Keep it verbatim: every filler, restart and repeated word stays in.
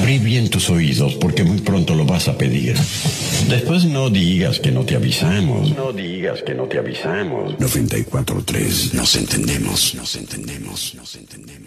Abrí bien tus oídos porque muy pronto lo vas a pedir. Después no digas que no te avisamos. No digas que no te avisamos. noventa y cuatro punto tres. Nos entendemos, nos entendemos, nos entendemos.